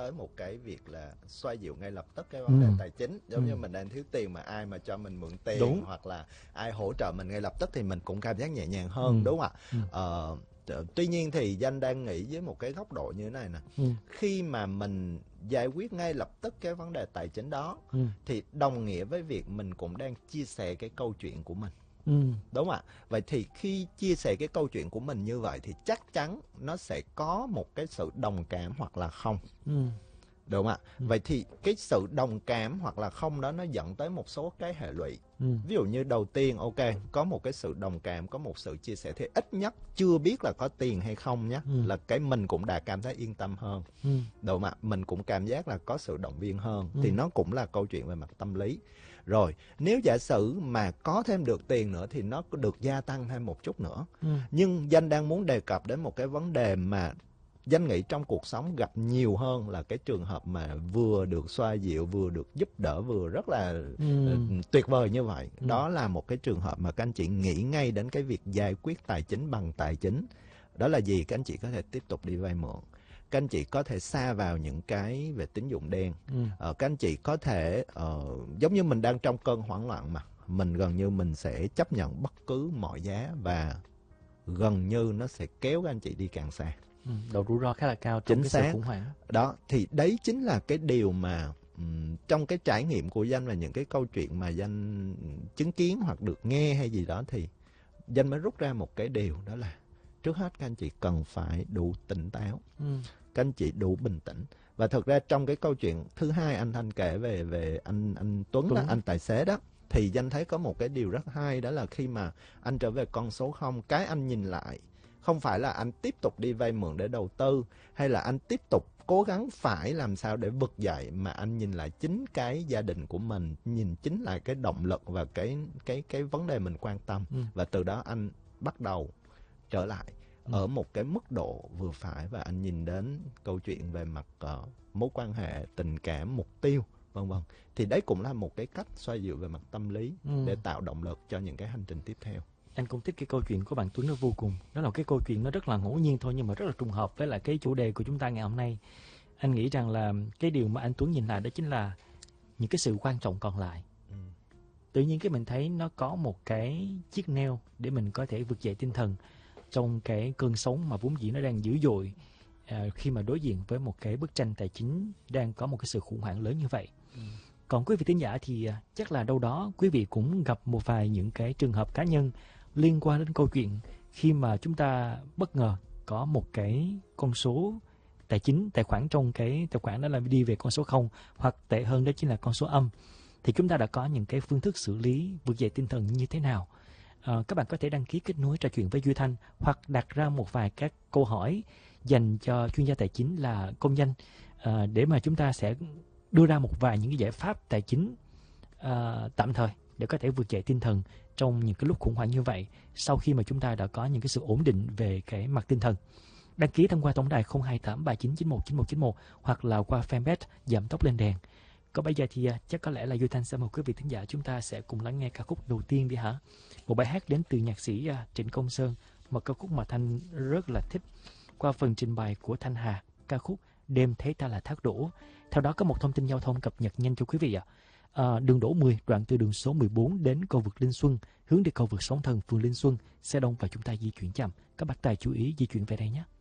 tới một cái việc là xoa dịu ngay lập tức cái vấn đề tài chính. Giống như mình đang thiếu tiền mà ai mà cho mình mượn tiền hoặc là ai hỗ trợ mình ngay lập tức thì mình cũng cảm giác nhẹ nhàng hơn, đúng không ạ? Tuy nhiên thì Danh đang nghĩ với một cái góc độ như thế này nè. Khi mà mình giải quyết ngay lập tức cái vấn đề tài chính đó thì đồng nghĩa với việc mình cũng đang chia sẻ cái câu chuyện của mình. Đúng không ạ? Vậy thì khi chia sẻ cái câu chuyện của mình như vậy thì chắc chắn nó sẽ có một cái sự đồng cảm hoặc là không. Đúng không ạ? Vậy thì cái sự đồng cảm hoặc là không đó nó dẫn tới một số cái hệ lụy. Ví dụ như đầu tiên, ok, có một cái sự đồng cảm, có một sự chia sẻ thì ít nhất chưa biết là có tiền hay không nhé, là cái mình cũng đã cảm thấy yên tâm hơn. Đúng không ạ? Mình cũng cảm giác là có sự động viên hơn. Thì nó cũng là câu chuyện về mặt tâm lý. Rồi, nếu giả sử mà có thêm được tiền nữa thì nó được gia tăng thêm một chút nữa. Nhưng Danh đang muốn đề cập đến một cái vấn đề mà Danh nghĩ trong cuộc sống gặp nhiều hơn là cái trường hợp mà vừa được xoa dịu, vừa được giúp đỡ, vừa rất là tuyệt vời như vậy. Đó là một cái trường hợp mà các anh chị nghĩ ngay đến cái việc giải quyết tài chính bằng tài chính. Đó là gì? Các anh chị có thể tiếp tục đi vay mượn. Các anh chị có thể sa vào những cái về tín dụng đen. Các anh chị có thể, giống như mình đang trong cơn hoảng loạn mà, mình gần như mình sẽ chấp nhận bất cứ mọi giá và gần như nó sẽ kéo các anh chị đi càng xa. Độ rủi ro khá là cao trong cái sự khủng hoảng. Đó, thì đấy chính là cái điều mà trong cái trải nghiệm của Danh và những cái câu chuyện mà Danh chứng kiến hoặc được nghe hay gì đó thì Danh mới rút ra một cái điều, đó là trước hết các anh chị cần phải đủ tỉnh táo. Các anh chị đủ bình tĩnh. Và thực ra trong cái câu chuyện thứ hai anh Thanh kể về anh Tuấn đó, anh tài xế đó, thì Danh thấy có một cái điều rất hay, đó là khi mà anh trở về con số 0, cái anh nhìn lại không phải là anh tiếp tục đi vay mượn để đầu tư, hay là anh tiếp tục cố gắng phải làm sao để vực dậy, mà anh nhìn lại chính cái gia đình của mình, nhìn chính lại cái động lực và cái vấn đề mình quan tâm. Và từ đó anh bắt đầu trở lại ở một cái mức độ vừa phải, và anh nhìn đến câu chuyện về mặt mối quan hệ, tình cảm, mục tiêu, vân vân. Thì đấy cũng là một cái cách xoa dịu về mặt tâm lý để tạo động lực cho những cái hành trình tiếp theo. Anh cũng thích cái câu chuyện của bạn Tuấn nó vô cùng. Đó là cái câu chuyện nó rất là ngẫu nhiên thôi, nhưng mà rất là trùng hợp với lại cái chủ đề của chúng ta ngày hôm nay. Anh nghĩ rằng là cái điều mà anh Tuấn nhìn lại đó chính là những cái sự quan trọng còn lại. Tự nhiên cái mình thấy nó có một cái chiếc neo để mình có thể vực dậy tinh thần trong cái cơn sóng mà vốn dĩ nó đang dữ dội, khi mà đối diện với một cái bức tranh tài chính đang có một cái sự khủng hoảng lớn như vậy. Còn quý vị thính giả thì chắc là đâu đó quý vị cũng gặp một vài những cái trường hợp cá nhân liên quan đến câu chuyện khi mà chúng ta bất ngờ có một cái con số tài chính, tài khoản trong cái tài khoản đó là đi về con số 0, hoặc tệ hơn đó chính là con số âm. Thì chúng ta đã có những cái phương thức xử lý vực dậy tinh thần như thế nào? Các bạn có thể đăng ký kết nối trò chuyện với Duy Thanh, hoặc đặt ra một vài các câu hỏi dành cho chuyên gia tài chính là Công Danh, để mà chúng ta sẽ đưa ra một vài những cái giải pháp tài chính tạm thời để có thể vượt dậy tinh thần trong những cái lúc khủng hoảng như vậy, sau khi mà chúng ta đã có những cái sự ổn định về cái mặt tinh thần. Đăng ký thông qua tổng đài 02839919191 hoặc là qua fanpage Giảm Tốc Lên Đèn. Còn bây giờ thì chắc có lẽ là Duy Thanh sẽ mời quý vị thính giả chúng ta sẽ cùng lắng nghe ca khúc đầu tiên đi hả? Một bài hát đến từ nhạc sĩ Trịnh Công Sơn, một ca khúc mà Thanh rất là thích, qua phần trình bày của Thanh Hà, ca khúc Đêm Thấy Ta Là Thác Đổ. Theo đó có một thông tin giao thông cập nhật nhanh cho quý vị ạ. Đường đỗ 10 đoạn từ đường số 14 đến cầu vượt Linh Xuân, hướng đi cầu vượt Sóng Thần, phường Linh Xuân, xe đông và chúng ta di chuyển chậm. Các bác tài chú ý di chuyển về đây nhé.